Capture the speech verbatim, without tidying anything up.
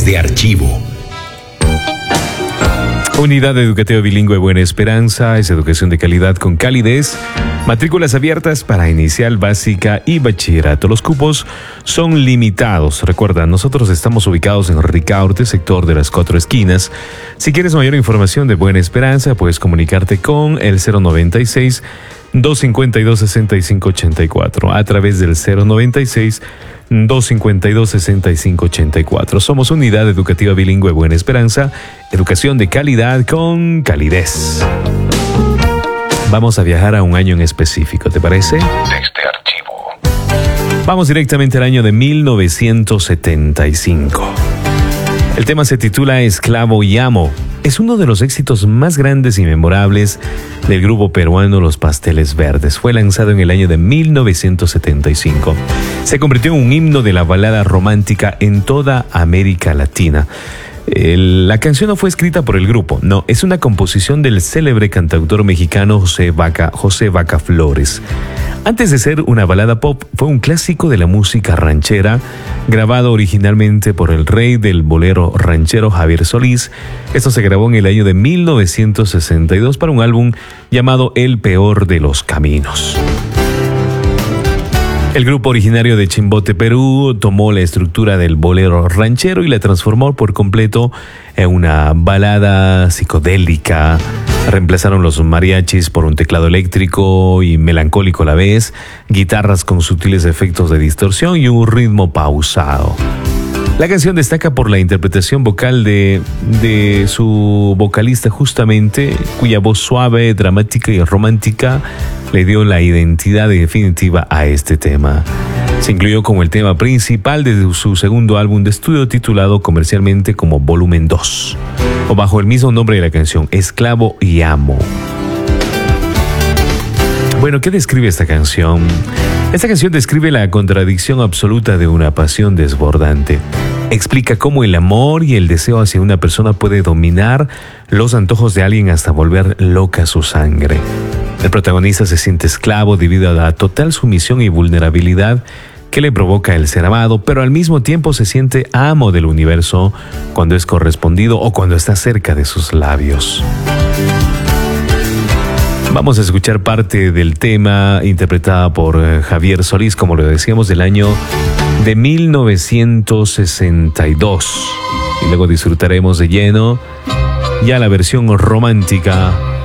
Desde Archivo. Unidad Educativa Bilingüe Buena Esperanza es educación de calidad con calidez. Matrículas abiertas para inicial, básica y bachillerato. Los cupos son limitados. Recuerda, nosotros estamos ubicados en Ricaurte, sector de las Cuatro Esquinas. Si quieres mayor información de Buena Esperanza, puedes comunicarte con el cero noventa y seis, dos cincuenta y dos, sesenta y cinco ochenta y cuatro a través del cero noventa y seis, dos cincuenta y dos, sesenta y cinco ochenta y cuatro. Somos Unidad Educativa Bilingüe Buena Esperanza, educación de calidad con calidez. Vamos a viajar a un año en específico, ¿te parece? Desde Archivo. Vamos directamente al año de mil novecientos setenta y cinco. El tema se titula Esclavo y Amo. Es uno de los éxitos más grandes y memorables del grupo peruano Los Pasteles Verdes. Fue lanzado en el año de mil novecientos setenta y cinco. Se convirtió en un himno de la balada romántica en toda América Latina. El, la canción no fue escrita por el grupo, no, es una composición del célebre cantautor mexicano José Vaca, José Vaca Flores. Antes de ser una balada pop, fue un clásico de la música ranchera, grabado originalmente por el rey del bolero ranchero Javier Solís. Esto se grabó en el año de mil novecientos sesenta y dos para un álbum llamado El Peor de los Caminos. El grupo originario de Chimbote, Perú, tomó la estructura del bolero ranchero y la transformó por completo en una balada psicodélica. Reemplazaron los mariachis por un teclado eléctrico y melancólico a la vez, guitarras con sutiles efectos de distorsión y un ritmo pausado. La canción destaca por la interpretación vocal de, de su vocalista justamente, cuya voz suave, dramática y romántica le dio la identidad definitiva a este tema. Se incluyó como el tema principal de su segundo álbum de estudio titulado comercialmente como Volumen dos, o bajo el mismo nombre de la canción, Esclavo y Amo. Bueno, ¿qué describe esta canción? Esta canción describe la contradicción absoluta de una pasión desbordante. Explica cómo el amor y el deseo hacia una persona puede dominar los antojos de alguien hasta volver loca su sangre. El protagonista se siente esclavo debido a la total sumisión y vulnerabilidad que le provoca el ser amado, pero al mismo tiempo se siente amo del universo cuando es correspondido o cuando está cerca de sus labios. Vamos a escuchar parte del tema interpretada por Javier Solís, como lo decíamos, del año de mil novecientos sesenta y dos. Y luego disfrutaremos de lleno ya la versión romántica